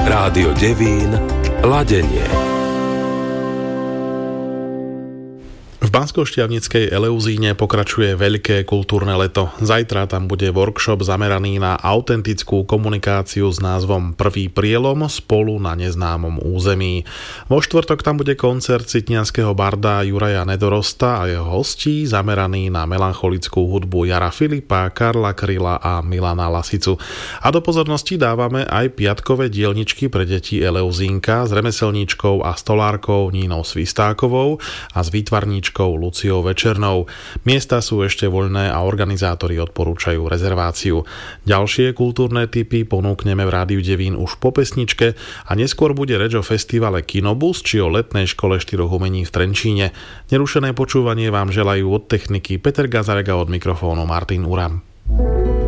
Rádio Devín, Ladenie. V Banskoštiavnickej Eleuzíne pokračuje veľké kultúrne leto. Zajtra tam bude workshop zameraný na autentickú komunikáciu s názvom Prvý prielom spolu na neznámom území. Vo štvrtok tam bude koncert citnianského barda Juraja Nedorosta a jeho hostí zameraný na melancholickú hudbu Jara Filipa, Karla Kryla a Milana Lasicu. A do pozornosti dávame aj piatkové dielničky pre deti Eleuzínka s remeselníčkou a stolárkou Nínou Svistákovou a s výtvarníčkou Luciou Večernou. Miesta sú ešte voľné a organizátori odporúčajú rezerváciu. Ďalšie kultúrne tipy ponúkneme v Rádiu Devín už po pesničke a neskôr bude reč o festivale Kinobus či o letnej škole štyroch umení v Trenčíne. Nerušené počúvanie vám želajú od techniky Peter Gazarek a od mikrofónu Martin Uram.